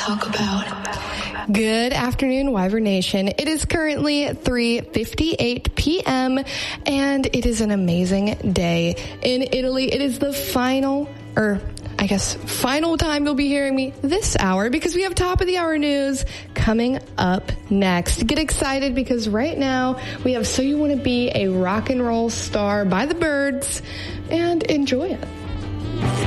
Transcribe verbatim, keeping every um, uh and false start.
talk about. Good afternoon, Wyvern Nation. It is currently three fifty-eight p.m. and it is an amazing day in Italy. It is the final, or I guess final time you'll be hearing me this hour because we have top of the hour news coming up next. Get excited because right now we have So You Want to Be a Rock and Roll Star by the Byrds, and enjoy it.